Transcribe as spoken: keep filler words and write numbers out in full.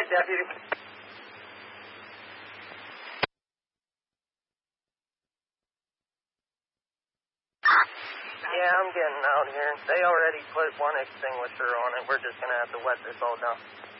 right, Deputy. Yeah, I'm getting out here. They already put one extinguisher on it. We're just going to have to wet this all down.